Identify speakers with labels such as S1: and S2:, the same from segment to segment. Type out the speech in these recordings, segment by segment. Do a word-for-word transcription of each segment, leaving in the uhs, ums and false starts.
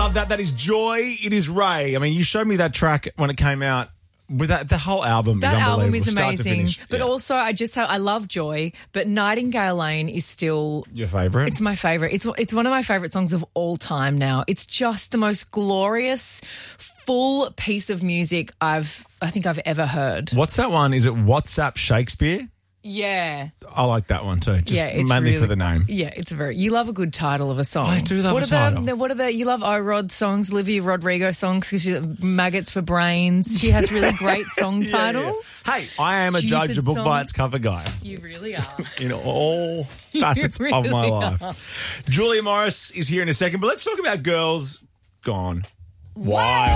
S1: love that. That is Joy. It is Ray. I mean, you showed me that track when it came out. With that, the whole album
S2: that
S1: is unbelievable.
S2: album is
S1: start to
S2: amazing.
S1: finish.
S2: But
S1: Yeah.
S2: also, I just have, I love Joy, but Nightingale Lane is still
S1: Your favourite?
S2: It's my favourite. It's it's one of my favourite songs of all time now. It's just the most glorious, full piece of music I've I think I've ever heard.
S1: What's that one? Is it WhatsApp Shakespeare?
S2: Yeah.
S1: I like that one too. Just
S2: yeah, it's
S1: mainly
S2: really,
S1: for the name.
S2: Yeah, it's a very. You love a good title of a song.
S1: I do love
S2: what
S1: a
S2: are
S1: title.
S2: The, what are the? You love O-Rod songs, Olivia Rodrigo songs because she's maggots for brains. She has really great song
S1: Yeah,
S2: titles.
S1: yeah. Hey, I am a
S2: Stupid
S1: judge, a book
S2: song.
S1: by its cover guy.
S2: You really are.
S1: In all facets
S2: You
S1: of my
S2: really
S1: life.
S2: are.
S1: Julia Morris is here in a second, but let's talk about Girls Gone Wild.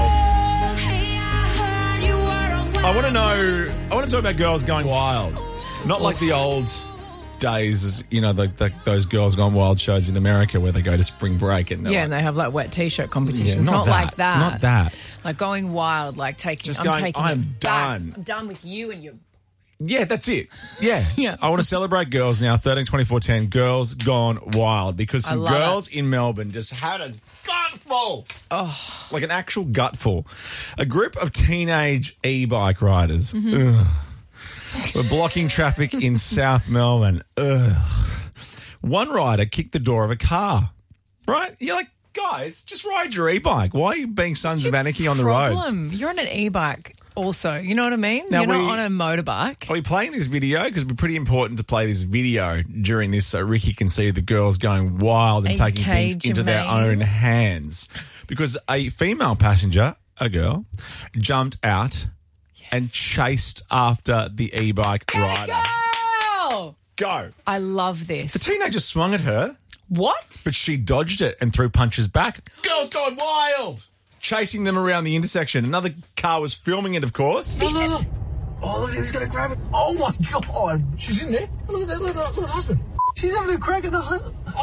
S1: I want to know, I want to talk about Girls Going Wild. Not like the old days, as you know, the, the, those Girls Gone Wild shows in America where they go to spring break and they're
S2: Yeah,
S1: like,
S2: and they have like wet t-shirt competitions.
S1: Yeah,
S2: not
S1: not that.
S2: like that.
S1: Not that.
S2: Like going wild, like taking.
S1: Just
S2: I'm
S1: going,
S2: taking.
S1: "I'm
S2: it back.
S1: done."
S2: I'm done with you and your.
S1: yeah, that's it. Yeah.
S2: Yeah.
S1: I want to celebrate girls now, thirteen, twenty-four, ten, Girls Gone Wild, because
S2: I
S1: some
S2: love
S1: girls in Melbourne just had a gutful. Oh. Like an actual gutful. A group of teenage e-bike riders ugh, were blocking traffic in South Melbourne. Ugh. One rider kicked the door of a car. Right? You're like, guys, just ride your e-bike. Why are you being sons of anarchy on the roads?
S2: Problem. You're on an e-bike also. You know what I mean?
S1: Now
S2: You're
S1: we-
S2: not on a motorbike.
S1: Are we playing this video? Because it'd be pretty important to play this video during this so Ricky can see the girls going wild and
S2: Are you
S1: taking things
S2: caging
S1: into their
S2: me?
S1: own hands. Because a female passenger, a girl, jumped out and chased after the e-bike rider.
S2: Go!
S1: Go.
S2: I love this.
S1: The teenager swung at her,
S2: What?
S1: but she dodged it and threw punches back. Girls gone wild! Chasing them around the intersection. Another car was filming it, of course.
S2: This is.
S3: Oh, look, he's going to grab it. Oh, my God. She's in there. Look at that. Look, look, look what happened. She's having a crack at the...